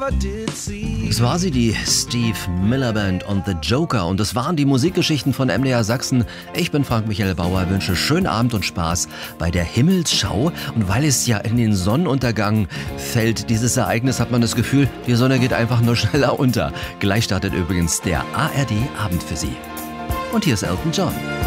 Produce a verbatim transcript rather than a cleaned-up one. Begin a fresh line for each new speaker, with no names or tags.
Es war sie, die Steve Miller Band und The Joker, und das waren die Musikgeschichten von M D R Sachsen. Ich bin Frank Michael Bauer, wünsche schönen Abend und Spaß bei der Himmelsschau. Und weil es ja in den Sonnenuntergang fällt, dieses Ereignis, hat man das Gefühl, die Sonne geht einfach nur schneller unter. Gleich startet übrigens der A R D Abend für Sie. Und hier ist Elton John.